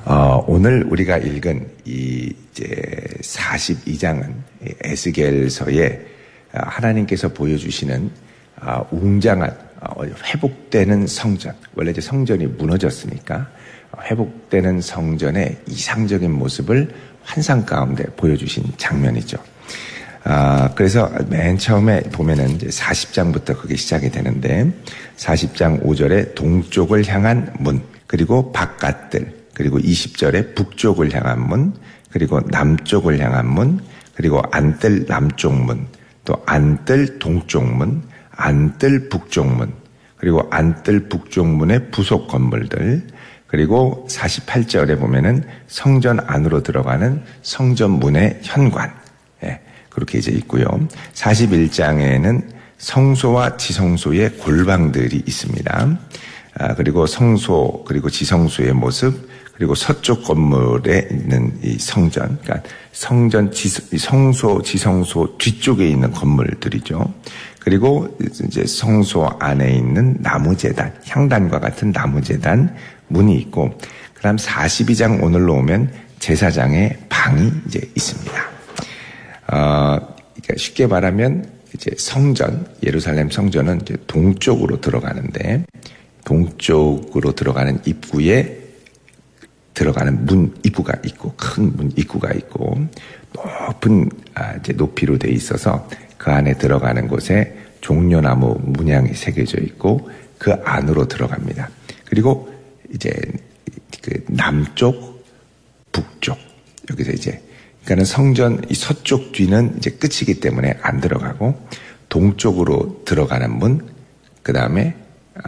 오늘 우리가 읽은 이제 42장은 에스겔서에 하나님께서 보여주시는 웅장한 회복되는 성전. 원래 이제 성전이 무너졌으니까 회복되는 성전의 이상적인 모습을 환상 가운데 보여주신 장면이죠. 그래서 맨 처음에 보면은 이제 40장부터 그게 시작이 되는데 40장 5절에 동쪽을 향한 문, 그리고 바깥들, 그리고 20절에 북쪽을 향한 문, 그리고 남쪽을 향한 문, 그리고 안뜰 남쪽 문, 또 안뜰 동쪽 문, 안뜰 북쪽 문, 그리고 안뜰 북쪽 문의 부속 건물들, 그리고 48절에 보면은 성전 안으로 들어가는 성전 문의 현관, 그렇게 이제 있고요. 41장에는 성소와 지성소의 골방들이 있습니다. 그리고 성소, 그리고 지성소의 모습, 그리고 서쪽 건물에 있는 이 성전, 그러니까 성소, 지성소 뒤쪽에 있는 건물들이죠. 그리고 이제 성소 안에 있는 나무제단, 향단과 같은 나무제단 문이 있고, 그 다음 42장 오늘로 오면 제사장의 방이 이제 있습니다. 그러니까 쉽게 말하면 이제 성전, 예루살렘 성전은 이제 동쪽으로 들어가는데, 동쪽으로 들어가는 입구에 들어가는 문 입구가 있고, 큰 문 입구가 있고, 높은 이제 높이로 돼 있어서 그 안에 들어가는 곳에 종려나무 문양이 새겨져 있고, 그 안으로 들어갑니다. 그리고 이제 그 남쪽, 북쪽, 여기서 이제 그러니까는 성전 이 서쪽 뒤는 이제 끝이기 때문에 안 들어가고, 동쪽으로 들어가는 문, 그 다음에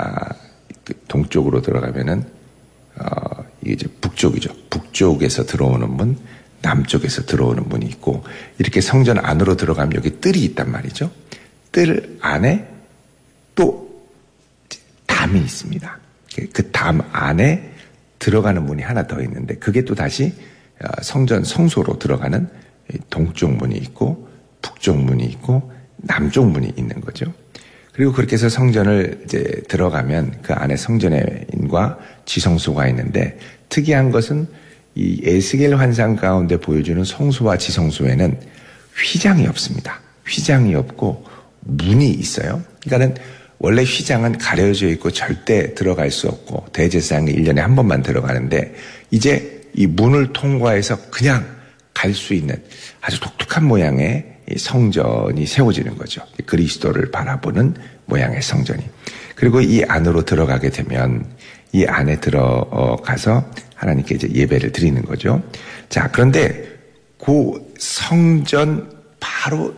동쪽으로 들어가면은 이게 이제 북쪽이죠. 북쪽에서 들어오는 문, 남쪽에서 들어오는 문이 있고, 이렇게 성전 안으로 들어가면 여기 뜰이 있단 말이죠. 뜰 안에 또 담이 있습니다. 그 담 안에 들어가는 문이 하나 더 있는데, 그게 또 다시 성전 성소로 들어가는 동쪽 문이 있고, 북쪽 문이 있고, 남쪽 문이 있는 거죠. 그리고 그렇게 해서 성전을 이제 들어가면 그 안에 성전인과 지성소가 있는데, 특이한 것은 이 에스겔 환상 가운데 보여주는 성소와 지성소에는 휘장이 없습니다. 휘장이 없고 문이 있어요. 그러니까는 원래 휘장은 가려져 있고 절대 들어갈 수 없고 대제사장이 1년에 한 번만 들어가는데, 이제 이 문을 통과해서 그냥 갈 수 있는 아주 독특한 모양의 성전이 세워지는 거죠. 그리스도를 바라보는 모양의 성전이. 그리고 이 안으로 들어가게 되면 이 안에 들어가서 하나님께 이제 예배를 드리는 거죠. 자, 그런데 그 성전 바로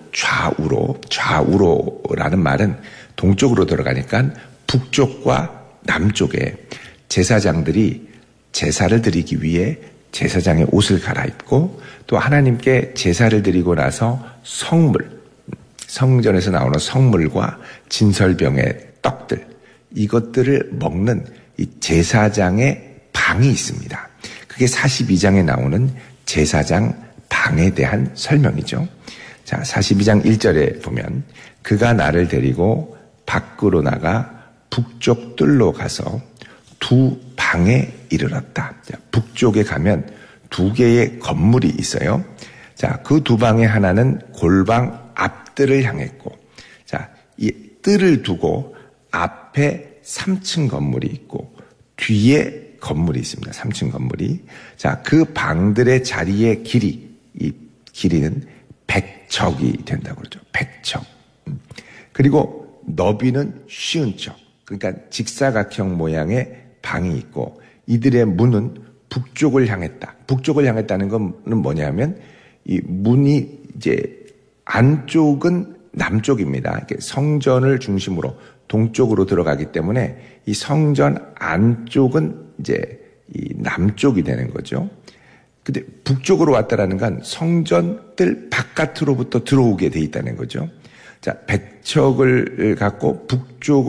좌우로라는 말은 동쪽으로 들어가니까 북쪽과 남쪽에 제사장들이 제사를 드리기 위해 제사장의 옷을 갈아입고, 또 하나님께 제사를 드리고 나서 성전에서 나오는 성물과 진설병의 떡들, 이것들을 먹는 이 제사장의 방이 있습니다. 그게 42장에 나오는 제사장 방에 대한 설명이죠. 자, 42장 1절에 보면 그가 나를 데리고 밖으로 나가 북쪽 뜰로 가서 두 방에 이르렀다. 자, 북쪽에 가면 두 개의 건물이 있어요. 자, 그 두 방의 하나는 골방 앞뜰을 향했고, 자, 이 뜰을 두고 앞에 3층 건물이 있고 뒤에 건물이 있습니다. 3층 건물이. 자, 그 방들의 자리의 길이, 이 길이는 100척이 된다고 그러죠. 100척. 그리고 너비는 50척. 그러니까 직사각형 모양의 방이 있고, 이들의 문은 북쪽을 향했다. 북쪽을 향했다는 건 뭐냐면, 이 문이 이제 안쪽은 남쪽입니다. 성전을 중심으로 동쪽으로 들어가기 때문에 이 성전 안쪽은 이제 이 남쪽이 되는 거죠. 근데 북쪽으로 왔다라는 건 성전 뜰 바깥으로부터 들어오게 돼 있다는 거죠. 자, 100척을 갖고 북쪽으로